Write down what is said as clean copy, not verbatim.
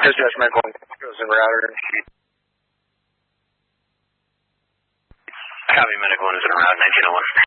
Dispatch Medical goes in router. Copy, Medical 1 is in route 1901.